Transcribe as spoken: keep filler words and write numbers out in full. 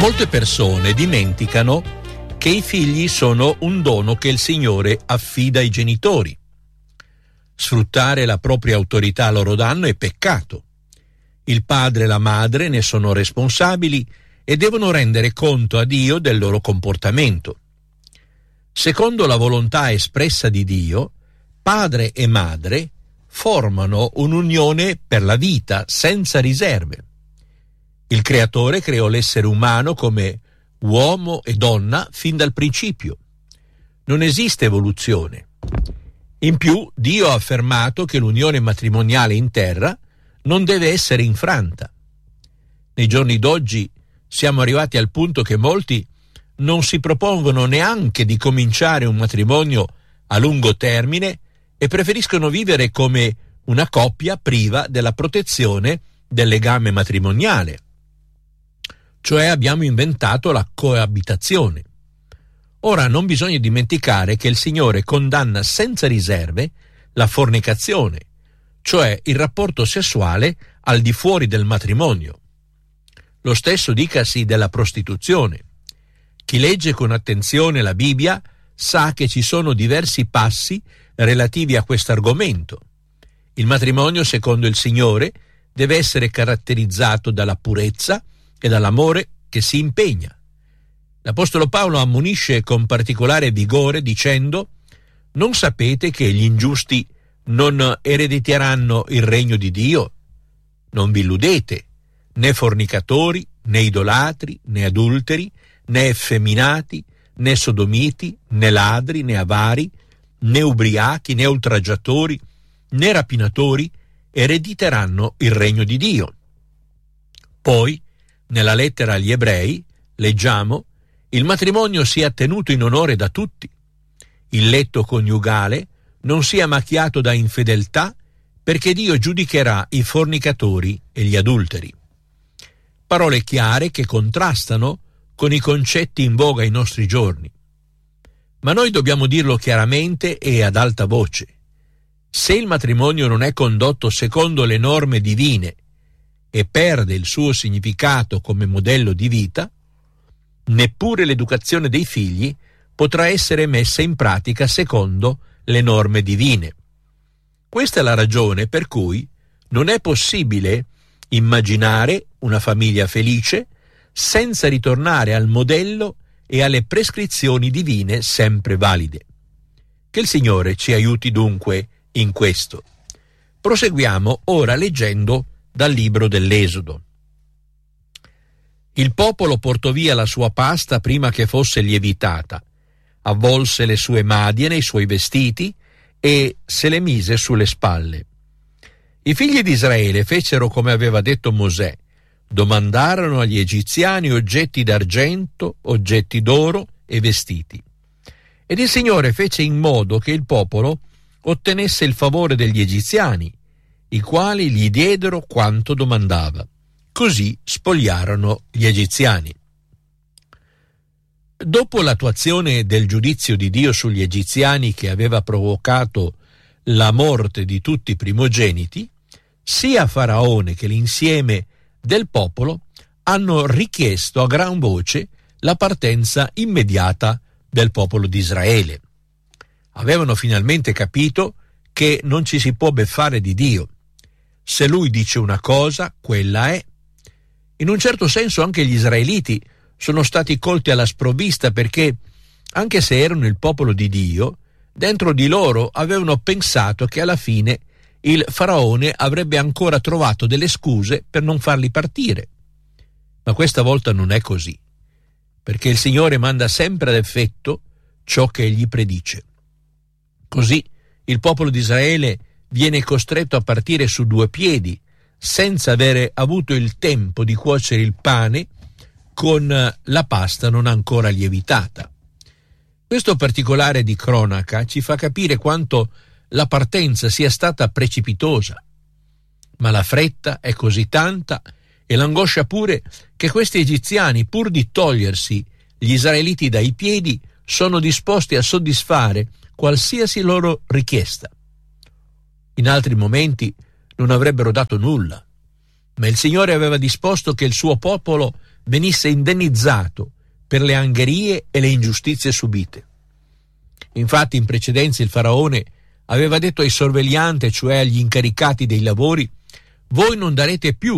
Molte persone dimenticano che i figli sono un dono che il Signore affida ai genitori. Sfruttare la propria autorità a loro danno è peccato. Il padre e la madre ne sono responsabili e devono rendere conto a Dio del loro comportamento. Secondo la volontà espressa di Dio, padre e madre formano un'unione per la vita senza riserve. Il Creatore creò l'essere umano come uomo e donna fin dal principio. Non esiste evoluzione. In più, Dio ha affermato che l'unione matrimoniale in terra non deve essere infranta. Nei giorni d'oggi siamo arrivati al punto che molti non si propongono neanche di cominciare un matrimonio a lungo termine e preferiscono vivere come una coppia priva della protezione del legame matrimoniale. Cioè abbiamo inventato la coabitazione. Ora non bisogna dimenticare che il Signore condanna senza riserve la fornicazione, cioè il rapporto sessuale al di fuori del matrimonio. Lo stesso dicasi della prostituzione. Chi legge con attenzione la Bibbia sa che ci sono diversi passi relativi a questo argomento. Il matrimonio, secondo il Signore, deve essere caratterizzato dalla purezza e dall'amore che si impegna. L'Apostolo Paolo ammonisce con particolare vigore dicendo: non sapete che gli ingiusti non erediteranno il regno di Dio? Non vi illudete, né fornicatori, né idolatri, né adulteri, né effeminati, né sodomiti, né ladri, né avari, né ubriachi, né oltraggiatori, né rapinatori erediteranno il regno di Dio. Poi, nella lettera agli Ebrei, leggiamo: il matrimonio sia tenuto in onore da tutti. Il letto coniugale non sia macchiato da infedeltà, perché Dio giudicherà i fornicatori e gli adulteri. Parole chiare che contrastano con i concetti in voga ai nostri giorni. Ma noi dobbiamo dirlo chiaramente e ad alta voce. Se il matrimonio non è condotto secondo le norme divine e perde il suo significato come modello di vita, neppure l'educazione dei figli potrà essere messa in pratica secondo le norme divine. Questa è la ragione per cui non è possibile immaginare una famiglia felice senza ritornare al modello e alle prescrizioni divine sempre valide. Che il Signore ci aiuti dunque in questo. Proseguiamo ora leggendo dal libro dell'Esodo. Il popolo portò via la sua pasta prima che fosse lievitata, avvolse le sue madie nei suoi vestiti e se le mise sulle spalle. I figli di Israele fecero come aveva detto Mosè, domandarono agli egiziani oggetti d'argento, oggetti d'oro e vestiti. Ed il Signore fece in modo che il popolo ottenesse il favore degli egiziani, i quali gli diedero quanto domandava. Così spogliarono gli egiziani. Dopo l'attuazione del giudizio di Dio sugli egiziani che aveva provocato la morte di tutti i primogeniti, sia Faraone che l'insieme del popolo hanno richiesto a gran voce la partenza immediata del popolo di Israele. Avevano finalmente capito che non ci si può beffare di Dio. Se lui dice una cosa, quella è. In un certo senso anche gli israeliti sono stati colti alla sprovvista perché, anche se erano il popolo di Dio, dentro di loro avevano pensato che alla fine il faraone avrebbe ancora trovato delle scuse per non farli partire. Ma questa volta non è così, perché il Signore manda sempre ad effetto ciò che egli predice. Così il popolo di Israele viene costretto a partire su due piedi, senza avere avuto il tempo di cuocere il pane con la pasta non ancora lievitata. Questo particolare di cronaca ci fa capire quanto la partenza sia stata precipitosa, ma la fretta è così tanta e l'angoscia pure che questi egiziani, pur di togliersi gli israeliti dai piedi, sono disposti a soddisfare qualsiasi loro richiesta. In altri momenti non avrebbero dato nulla, Ma il Signore aveva disposto che il suo popolo venisse indennizzato per le angherie e le ingiustizie subite. Infatti in precedenza il faraone aveva detto ai sorveglianti, cioè agli incaricati dei lavori: voi non darete più